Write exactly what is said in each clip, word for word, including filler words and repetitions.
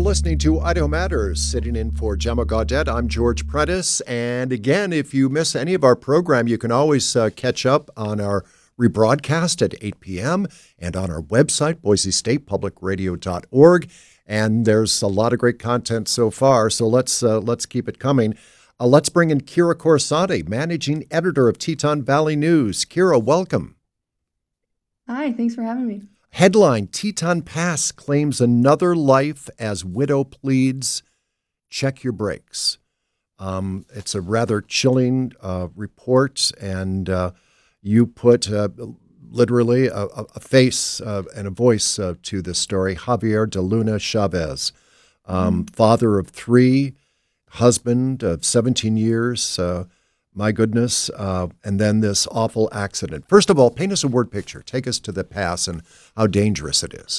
listening to Idaho Matters, sitting in for Gemma Gaudette. I'm George Prentice. And again, if you miss any of our program, you can always uh, catch up on our rebroadcast at eight p.m. and on our website, boise state public radio dot org. And there's a lot of great content so far, so let's uh, let's keep it coming. Uh, let's bring in Kira Corsante, managing editor of Teton Valley News. Kira, welcome. Hi, thanks for having me. Headline, Teton Pass claims another life as widow pleads. Check your brakes. Um, it's a rather chilling uh, report, and uh, you put uh, literally a, a face uh, and a voice uh, to this story. Javier de Luna Chavez, um, mm-hmm. father of three, husband of seventeen years, uh, my goodness, uh, and then this awful accident. First of all, paint us a word picture. Take us to the pass and how dangerous it is.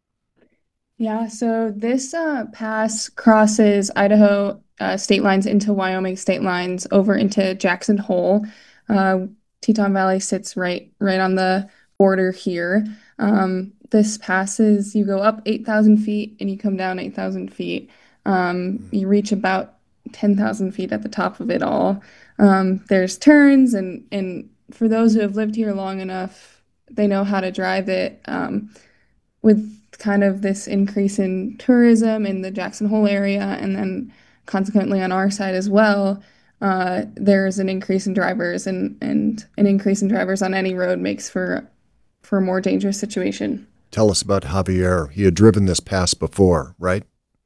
Yeah, so this uh, pass crosses Idaho uh, state lines into Wyoming state lines over into Jackson Hole. Uh, Teton Valley sits right right on the border here. Um, this passes, you go up eight thousand feet and you come down eight thousand feet. Um, you reach about ten thousand feet at the top of it all. Um, there's turns, and, and for those who have lived here long enough, they know how to drive it. Um, with kind of this increase in tourism in the Jackson Hole area, and then consequently on our side as well, uh, there's an increase in drivers, and, and an increase in drivers on any road makes for, for a more dangerous situation. Tell us about Javier. He had driven this pass before, right?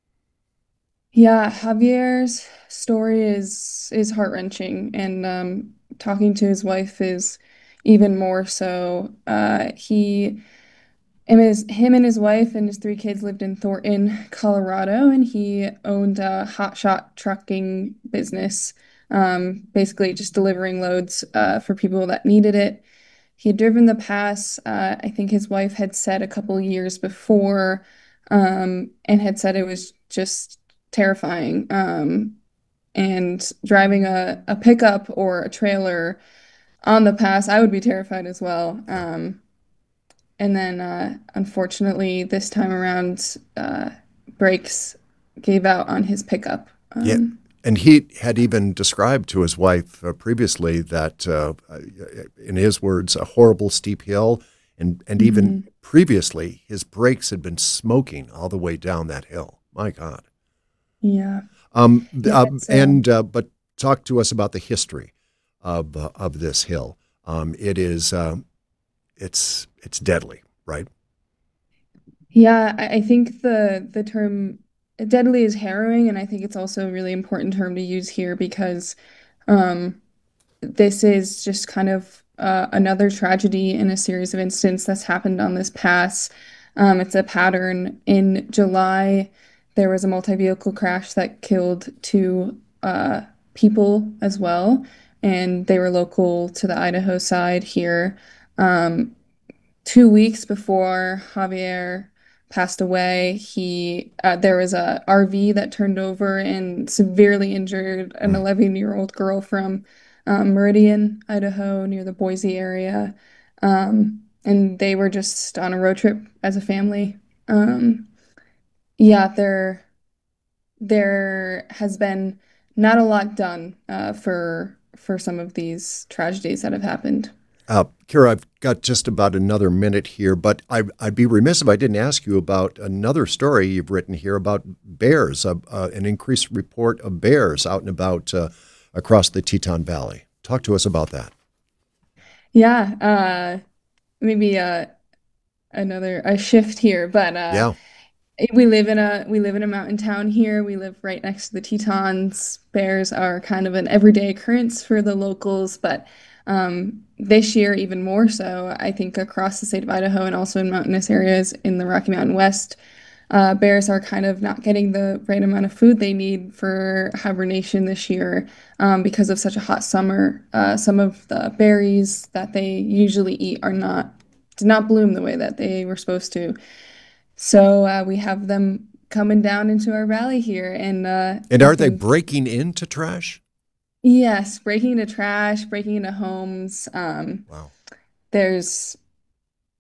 Yeah, Javier's story is is heart-wrenching, and um, talking to his wife is even more so. Uh, he, him, his, him and his wife and his three kids lived in Thornton, Colorado, and he owned a hotshot trucking business, um, basically just delivering loads uh, for people that needed it. He had driven the pass, uh, I think his wife had said a couple years before, um, and had said it was just terrifying. Um, and driving a, a pickup or a trailer on the pass, I would be terrified as well. Um, and then, uh, unfortunately, this time around, uh, brakes gave out on his pickup. Um, Yeah. And he had even described to his wife uh, previously that, uh, in his words, a horrible steep hill. And, and even mm-hmm. previously, his brakes had been smoking all the way down that hill. My God. Yeah. Um, yeah uh, and uh, but talk to us about the history of uh, of this hill. Um, it is uh, it's it's deadly, right? Yeah, I, I think the the term deadly is harrowing, and I think it's also a really important term to use here because um, this is just kind of uh, another tragedy in a series of incidents that's happened on this pass. Um, it's a pattern. In July, there was a multi-vehicle crash that killed two uh, people as well, and they were local to the Idaho side here. Um, two weeks before Javier passed away, he uh, there was a R V that turned over and severely injured an eleven-year-old girl from um, Meridian, Idaho, near the Boise area. Um, and they were just on a road trip as a family. Um, yeah, there there has been not a lot done uh, for for some of these tragedies that have happened. Uh, Kira, I've got just about another minute here, but I, I'd be remiss if I didn't ask you about another story you've written here about bears, uh, uh, an increased report of bears out and about uh, across the Teton Valley. Talk to us about that. Yeah, uh, maybe uh, another a shift here, but uh, Yeah. we live in a we live in a mountain town here. We live right next to the Tetons. Bears are kind of an everyday occurrence for the locals, but um, this year even more so, I think, across the state of Idaho and also in mountainous areas in the Rocky Mountain West. Uh, bears are kind of not getting the right amount of food they need for hibernation this year um, because of such a hot summer. Uh, some of the berries that they usually eat are not did not bloom the way that they were supposed to. So uh, we have them coming down into our valley here, and uh, And I are they think breaking into trash? yes, breaking into trash, breaking into homes. Um, Wow. there's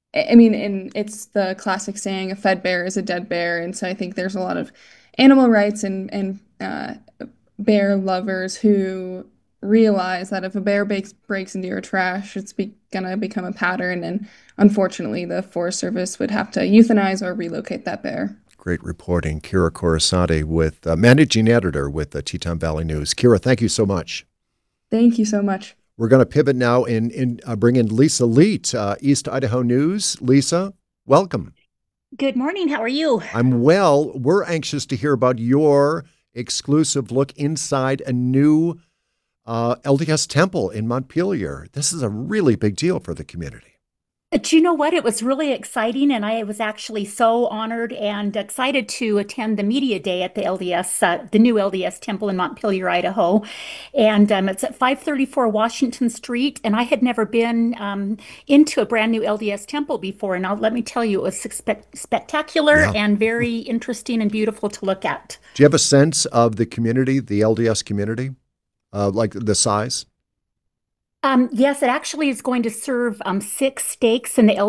I I mean, and it's the classic saying, a fed bear is a dead bear. And so I think there's a lot of animal rights and, and uh, bear lovers who realize that if a bear breaks, breaks into your trash, it's be, gonna become a pattern. And unfortunately, the Forest Service would have to euthanize or relocate that bear. Great reporting. Kira Coruscante, with uh, managing editor with the Teton Valley News. Kira, thank you so much. Thank you so much. We're going to pivot now and, and uh, bring in Lisa Leet, uh, East Idaho News. Lisa, welcome. Good morning. How are you? I'm well. We're anxious to hear about your exclusive look inside a new uh, L D S temple in Montpelier. This is a really big deal for the community. But you know what? It was really exciting, and I was actually so honored and excited to attend the media day at the L D S, uh, the new L D S temple in Montpelier, Idaho. And um, it's at five thirty-four Washington Street, and I had never been um, into a brand new L D S temple before. And I'll, let me tell you, it was spe- spectacular Yeah. and very interesting and beautiful to look at. Do you have a sense of the community, the L D S community, uh, like the size? Um, yes, it actually is going to serve um, six stakes in the